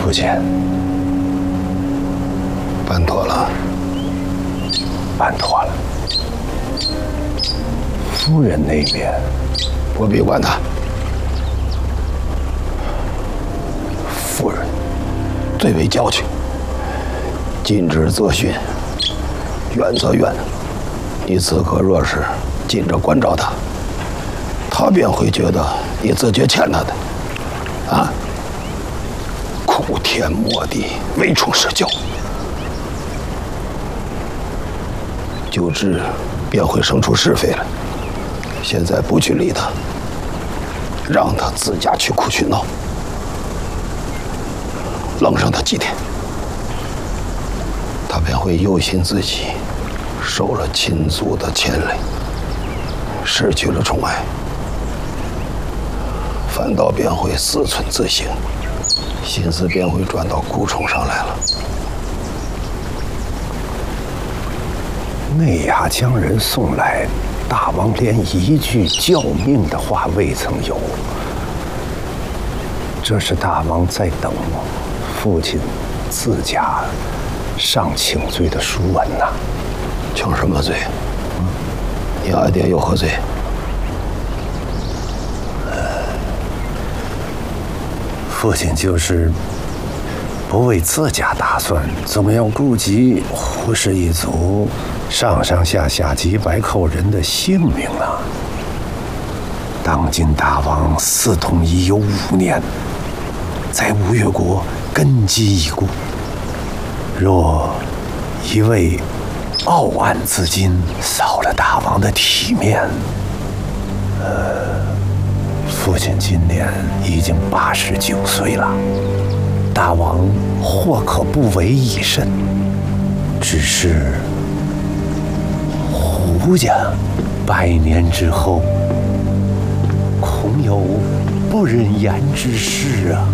父亲， 办妥了， 办妥了。夫人那边， 不必管他。 夫人最为矫情，近之则训，远则怨。你此刻若是紧着关照他，他便会觉得你自觉欠他的，啊，哭天抹地，唯宠是教，久之便会生出是非来。现在不去理他，让他自家去哭去闹，冷上他几天，他便会忧心自己受了亲族的牵累，失去了宠爱，反倒便会思忖自省，心思便会转到顾宠上来了。 内衙将人送来，大王连一句教命的话未曾有。这是大王在等父亲自家上请罪的书文呐。 请什么罪？你二爹有何罪？ 父亲就是不为自家打算，总要顾及胡氏一族上上下下几百口人的性命啊！当今大王嗣统已有5年，在吴越国根基已固，若一味傲岸自矜，扫了大王的体面，父亲今年已经89岁了，大王或可不为一甚，只是胡家100年之后，恐有不忍言之事啊。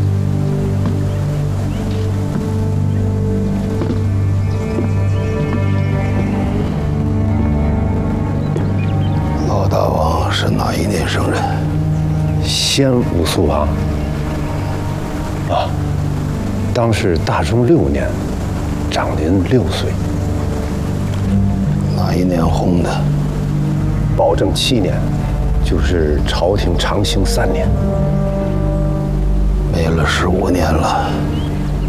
老大王是哪一年生人？ 先武肃王啊，当是大中6年，长您6岁。 哪一年薨的？ 保正7年，就是朝廷长兴3年。 没了15年了。